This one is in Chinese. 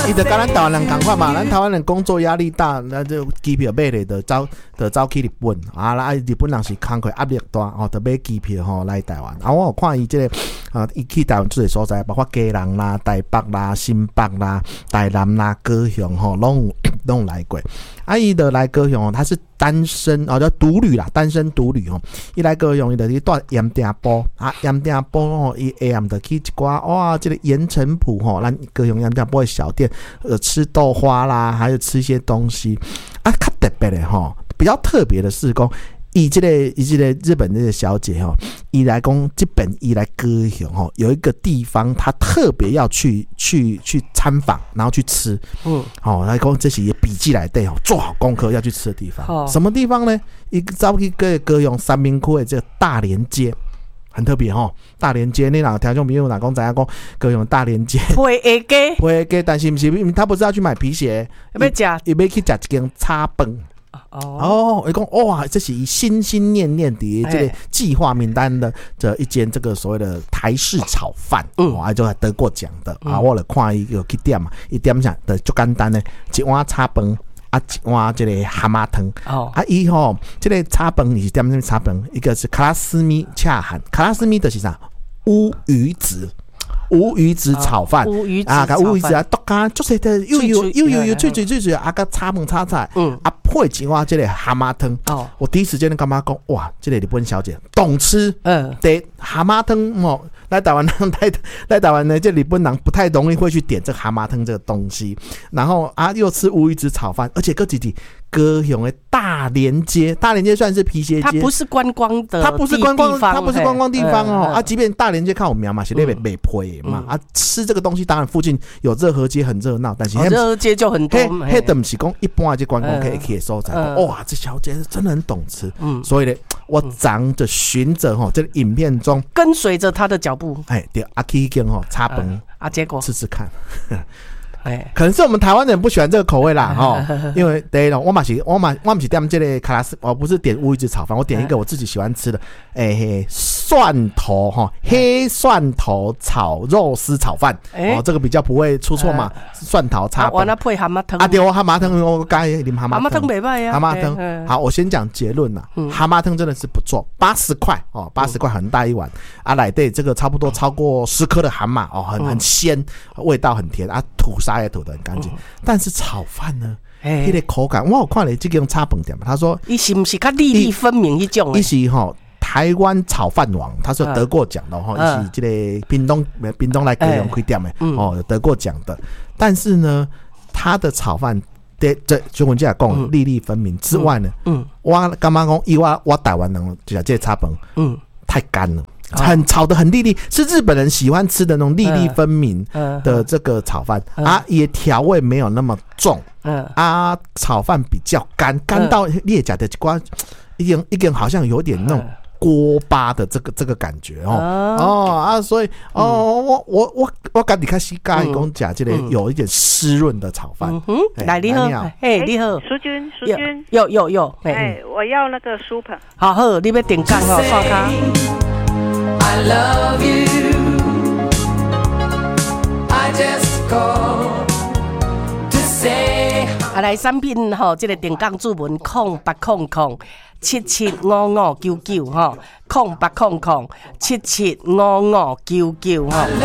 伊就跟咱台湾人同款嘛，咱台湾人工作压力大，那就机票买咧就走去日本啊，那日本人是工课压力大哦，就买机票吼来台湾。啊，我有看伊这个伊去台湾这个所在，包括基隆啦、台北啦、新北啦、台南啦、高雄吼，拢有来过。啊，伊就来高雄，他是单身哦，叫独旅啦，单身独旅哦。伊来高雄，伊就去住盐埕埔啊，盐埕埔吼，伊下暗就去一寡哇，这个盐城埔吼，咱高雄盐埕埔的小店，吃豆花啦，还有吃一些东西啊，较特别的吼，比较特别的是讲。以这个日本这个小姐哈，伊来讲这本伊来高雄哈，有一个地方她特别要去参访，然后去吃，来讲这是笔记来对做好功课要去吃的地方。什么地方呢？一个早去高雄三民区的这个大连街。很特别吼，大连街你哪听众朋友哪讲知影讲高雄大连街皮下街，但是不是他不是要去买皮鞋，要去吃一间叉饭。伊讲哇，这是心心念念的这个计划名单的这一间这个所谓的台式炒饭，就还得过奖的啊！我来看伊有去点嘛，伊点啥的就简单的，一碗叉饭啊，一碗这个蛤蟆汤伊吼这个叉饭是点什么叉饭？一个是卡拉斯米恰汉，卡拉斯米的是啥？乌鱼子。乌鱼子炒饭，乌鱼子啊，剁干，就是的，又脆啊，个炒饭炒菜，配一碗这个蛤蟆汤。我第一时间干嘛讲哇，这个日本小姐懂吃，对蛤蟆汤来台湾呢，这日本人不太容易会去点这蛤蟆汤这个东西，然后又吃乌鱼子炒饭，而且各弟弟。高雄的大连街算是皮鞋街， 它不是观光的地方， 它不是观光地方即便大连街看有名嘛，是那边北配嘛吃这个东西，当然附近有热河街很热闹，但是热河街就很多， 那都不是讲一般的观光可以去的所在。哇，这小姐真的很懂吃，所以呢，我常着循着这个影片中跟随着她的脚步， 对，去间叉饭结果吃吃看。可能是我们台湾人不喜欢这个口味啦，因为第一我不是点这个卡拉斯，我不是点乌鱼子炒饭，我点一个我自己喜欢吃的，蒜头黑蒜头炒肉丝炒饭，这个比较不会出错嘛，蒜头叉饭。 我那配蛤蟆汤对，蛤蟆汤我刚才啉蛤蟆汤没办呀， 蛤蟆汤好，我先讲结论啦，蛤蟆汤真的是不错，80块，80块很大一碗内底这个差不多超过10颗的蛤蟆很鲜，味道很甜吐沙也吐得很干净，但是炒饭呢，那个口感，我有看了这个炒饭店嘛，他说， 伊是不是较粒粒分明一种？ 伊是台湾炒饭王，他是得过奖的伊是这个屏东来高雄开店的有得过奖的，但是呢，他的炒饭。这就我们这样讲粒粒分明之外呢，我干嘛讲？因为我台湾人就这炒饭，太干了。炒得很粒粒，是日本人喜欢吃的那种粒粒分明的这个炒饭也调味没有那么重炒饭比较干到列甲的一点好像有点那种锅巴的这个感觉所以我跟你开始讲讲这个有一点湿润的炒饭。 来你好，你好， 淑君， 有， 我要那个 super。 好，你要点杠放卡。 I love you. I just call to say. 来产品这个电讲注文08007755990800775599